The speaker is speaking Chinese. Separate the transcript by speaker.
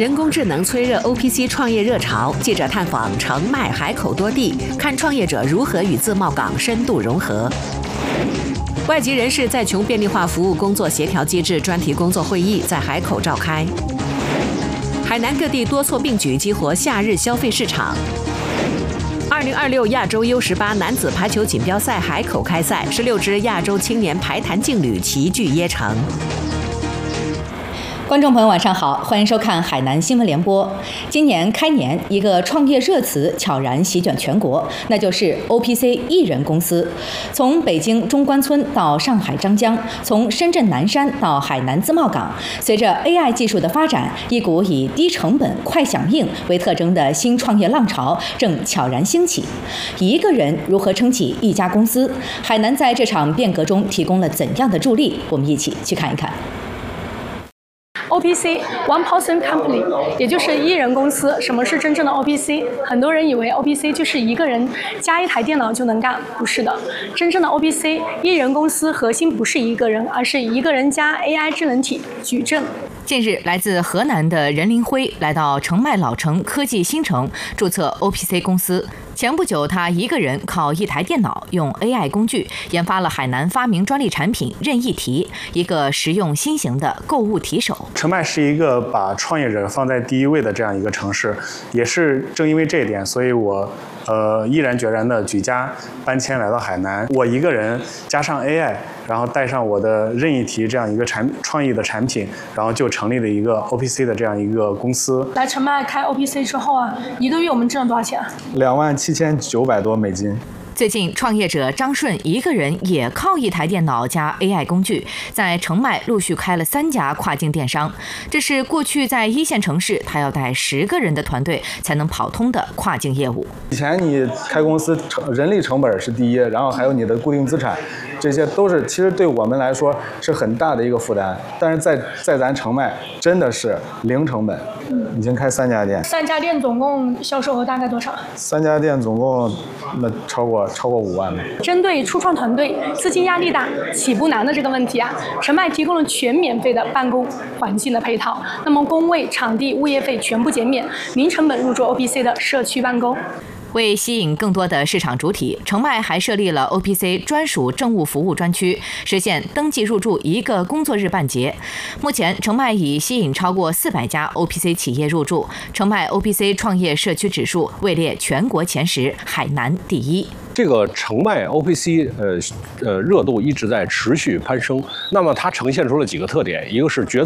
Speaker 1: 人工智能催热 OPC 创业热潮，记者探访澄迈海口多地，看创业者如何与自贸港深度融合。外籍人士在琼便利化服务工作协调机制专题工作会议在海口召开。海南各地多措并举激活夏日消费市场。2026亚洲 U18 男子排球锦标赛海口开赛，16支亚洲青年排坛劲旅齐聚椰城。
Speaker 2: 观众朋友晚上好，欢迎收看海南新闻联播。今年开年，一个创业热词悄然席卷全国，那就是 OPC 艺人公司。从北京中关村到上海张江，从深圳南山到海南自贸港，随着 AI 技术的发展，一股以低成本、快响应为特征的新创业浪潮正悄然兴起。一个人如何撑起一家公司？海南在这场变革中提供了怎样的助力？我们一起去看一看。
Speaker 3: OPC One Person Company， 也就是一人公司。什么是真正的 OPC？ 很多人以为 OPC 就是一个人加一台电脑就能干，不是的。真正的 OPC 一人公司核心不是一个人，而是一个人加 AI 智能体矩阵。
Speaker 2: 近日，来自河南的任林辉来到澄迈老城科技新城注册 OPC 公司。前不久，他一个人靠一台电脑，用 AI 工具研发了海南发明专利产品任意提，一个实用新型的购物提手。
Speaker 4: 澄迈是一个把创业者放在第一位的这样一个城市，也是正因为这一点，所以我毅然决然的举家搬迁来到海南。我一个人加上 AI， 然后带上我的任意提这样一个创意的产品，然后就成立了一个 OPC 的这样一个公司。
Speaker 3: 来澄迈开 OPC 之后啊，一个月我们挣了多少钱
Speaker 5: 27900多美金。
Speaker 2: 最近，创业者张顺一个人也靠一台电脑加 AI 工具，在澄迈陆续开了3家跨境电商。这是过去在一线城市他要带10个人的团队才能跑通的跨境业务。
Speaker 5: 以前你开公司人力成本是第一，然后还有你的固定资产，这些都是其实对我们来说是很大的一个负担。但是在咱澄迈真的是零成本，已经开3家店。
Speaker 3: 3家店总共销售额大概多少
Speaker 5: ？3家店总共那超过5万吧。
Speaker 3: 针对初创团队资金压力大、起步难的这个问题啊，澄迈提供了全免费的办公环境的配套，那么工位、场地、物业费全部减免，零成本入驻 OPC 的社区办公。
Speaker 2: 为吸引更多的市场主体，澄迈还设立了 OPC 专属政务服务专区，实现登记入驻1个工作日办结。目前，澄迈已吸引超过400家 OPC 企业入驻，澄迈 OPC 创业社区指数位列全国前10，海南第1。
Speaker 6: 这个澄迈 OPC 热度一直在持续攀升。那么它呈现出了几个特点，一个是决